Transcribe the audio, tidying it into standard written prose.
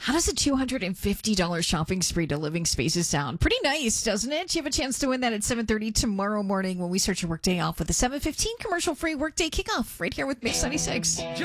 How does a $250 shopping spree to Living Spaces sound? Pretty nice, doesn't it? You have a chance to win that at 7:30 tomorrow morning when we start your workday off with a 7:15 commercial-free workday kickoff right here with Mix 96.